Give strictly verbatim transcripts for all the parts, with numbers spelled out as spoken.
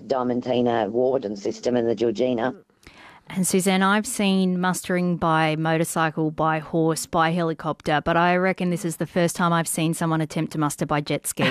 Diamantina Warburton system and the Georgina. And Suzanne, I've seen mustering by motorcycle, by horse, by helicopter, but I reckon this is the first time I've seen someone attempt to muster by jet ski.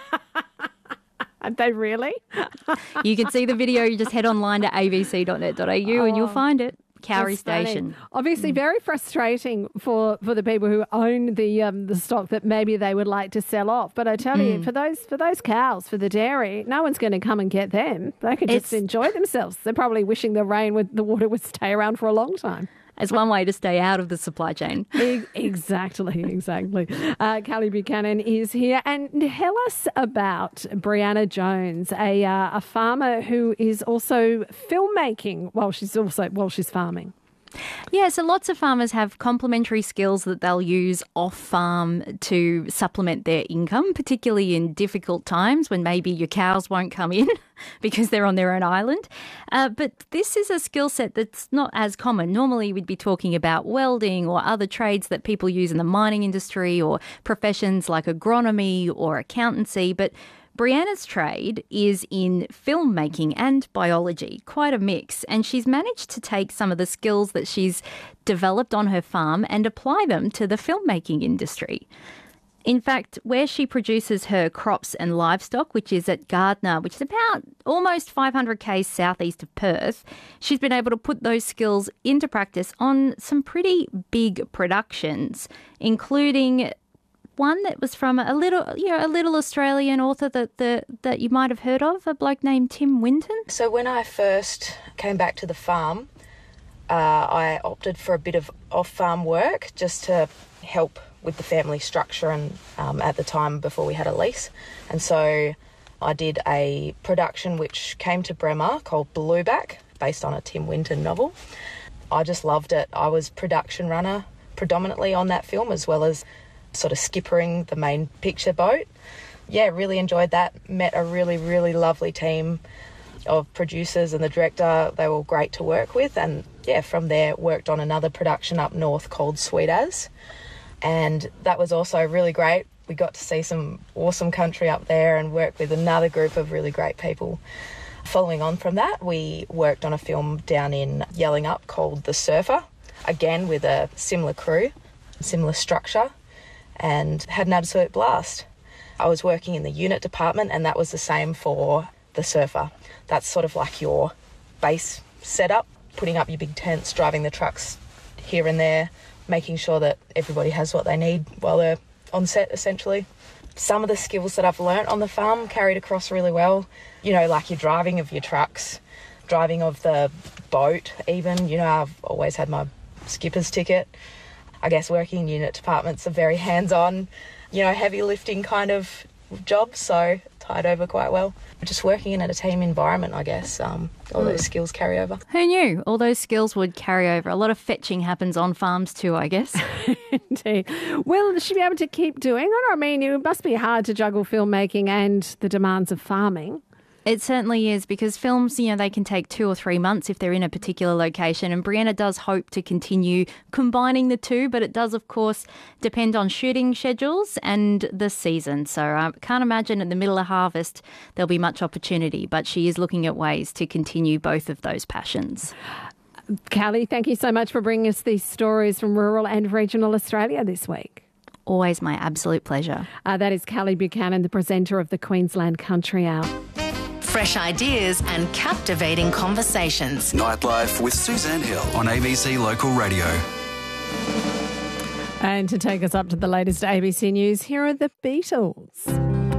Are they really? You can see the video. You just head online to a b c dot net dot a u oh, and you'll find it. Cowrie Station. Obviously, very frustrating for, for the people who own the um, the stock that maybe they would like to sell off. But I tell mm. you, for those for those cows, for the dairy, no one's going to come and get them. They could just it's, enjoy themselves. They're probably wishing the rain would the water would stay around for a long time. As one way to stay out of the supply chain. Exactly, exactly. Uh, Callie Buchanan is here. And tell us about Brianna Jones, a uh, a farmer who is also filmmaking while she's also while she's farming. Yeah, so lots of farmers have complementary skills that they'll use off-farm to supplement their income, particularly in difficult times when maybe your cows won't come in because they're on their own island. Uh, but this is a skill set that's not as common. Normally we'd be talking about welding or other trades that people use in the mining industry or professions like agronomy or accountancy, but Brianna's trade is in filmmaking and biology, quite a mix, and she's managed to take some of the skills that she's developed on her farm and apply them to the filmmaking industry. In fact, where she produces her crops and livestock, which is at Gardner, which is about almost five hundred kays southeast of Perth, she's been able to put those skills into practice on some pretty big productions, including one that was from a little, you know, a little Australian author that the that you might have heard of, a bloke named Tim Winton. So when I first came back to the farm, uh, I opted for a bit of off-farm work just to help with the family structure, and um, at the time before we had a lease, and so I did a production which came to Bremer called Blueback, based on a Tim Winton novel. I just loved it. I was production runner predominantly on that film, as well as sort of skippering the main picture boat. Yeah, really enjoyed that. Met a really, really lovely team of producers and the director. They were great to work with. And yeah, from there worked on another production up north called Sweet As. And that was also really great. We got to see some awesome country up there and work with another group of really great people. Following on from that, we worked on a film down in Yellingup called The Surfer, again with a similar crew, similar structure, and had an absolute blast. I was working in the unit department, and that was the same for The Surfer. That's sort of like your base setup, putting up your big tents, driving the trucks here and there, making sure that everybody has what they need while they're on set, essentially. Some of the skills that I've learnt on the farm carried across really well. You know, like your driving of your trucks, driving of the boat even. You know, I've always had my skipper's ticket. I guess working in unit departments are very hands-on, you know, heavy lifting kind of jobs, so tied over quite well. Just working in a team environment, I guess, um, all those skills carry over. Who knew? All those skills would carry over. A lot of fetching happens on farms too, I guess. Indeed. Will she be able to keep doing it? I mean, it must be hard to juggle filmmaking and the demands of farming. It certainly is, because films, you know, they can take two or three months if they're in a particular location, and Brianna does hope to continue combining the two, but it does, of course, depend on shooting schedules and the season. So I can't imagine in the middle of harvest there'll be much opportunity, but she is looking at ways to continue both of those passions. Callie, thank you so much for bringing us these stories from rural and regional Australia this week. Always my absolute pleasure. Uh, that is Callie Buchanan, the presenter of the Queensland Country Hour. Fresh ideas and captivating conversations. Nightlife with Suzanne Hill on A B C Local Radio. And to take us up to the latest A B C News, here are the Beatles.